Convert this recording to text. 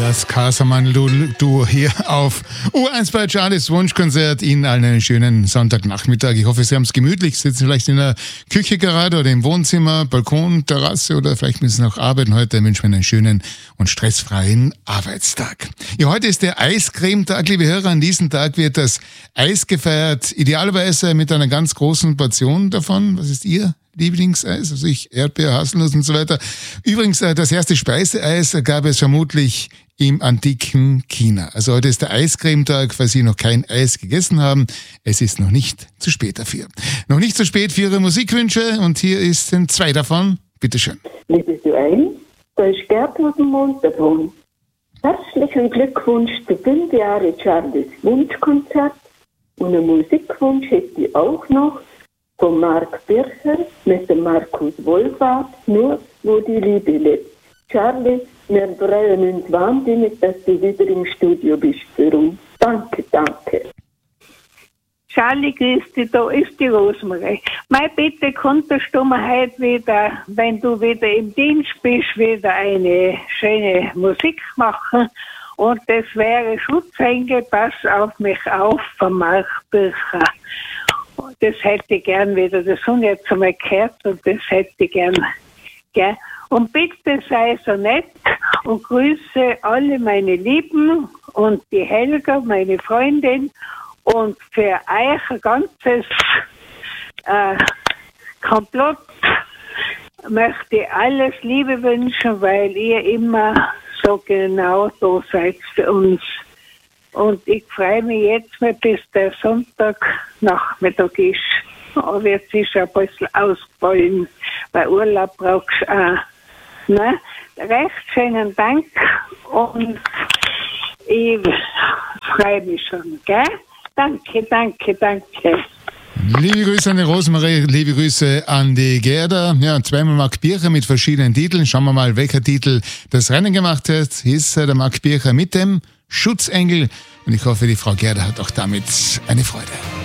Das Casamann-Duo hier auf U1 bei Charlies Wunschkonzert. Ihnen allen einen schönen Sonntagnachmittag. Ich hoffe, Sie haben es gemütlich, sitzen vielleicht in der Küche gerade oder im Wohnzimmer, Balkon, Terrasse oder vielleicht müssen Sie noch arbeiten. Heute wünschen wir einen schönen und stressfreien Arbeitstag. Ja, heute ist der Eiscremetag, liebe Hörer. An diesem Tag wird das Eis gefeiert, idealerweise mit einer ganz großen Portion davon. Was ist Ihr Lieblingseis? Also ich Erdbeer, Haselnuss und so weiter. Übrigens, das erste Speiseeis gab es vermutlich im antiken China. Also heute ist der Eiscremetag, falls Sie noch kein Eis gegessen haben. Es ist noch nicht zu spät dafür. Noch nicht zu spät für Ihre Musikwünsche und hier sind 2 davon. Bitteschön. Liebe Joanne, da ist Gerd aus dem Montafon. Herzlichen Glückwunsch zu 5 Jahre Charlies Wunschkonzert. Und einen Musikwunsch hätte ich auch noch von Marc Bircher mit dem Markus Wohlfahrt, nur wo die Liebe lebt. Charlie, wir freuen uns wahnsinnig, dass du wieder im Studio bist für uns. Danke, danke. Charlie, grüß dich, da ist die Rosmarie. Bitte konntest du mir heute wieder, wenn du wieder im Dienst bist, wieder eine schöne Musik machen. Und das wäre Schutzengel, pass auf mich auf, von Marc Bircher. Das hätte ich gern wieder, das habe ich jetzt einmal gehört und das hätte ich gern. Und bitte sei so nett und grüße alle meine Lieben und die Helga, meine Freundin, und für euch ein ganzes Komplott möchte ich alles Liebe wünschen, weil ihr immer so genau da seid für uns. Und ich freue mich jetzt mal, bis der Sonntagnachmittag ist. Aber jetzt ist ein bisschen ausgefallen, weil Urlaub brauchst du auch. Ne? Recht schönen Dank und ich freue mich schon, gell? Danke, danke, danke. Liebe Grüße an die Rosmarie, liebe Grüße an die Gerda. Ja, zweimal Marc Bircher mit verschiedenen Titeln. Schauen wir mal, welcher Titel das Rennen gemacht hat. Hier ist der Marc Bircher mit dem Schutzengel. Und ich hoffe, die Frau Gerda hat auch damit eine Freude.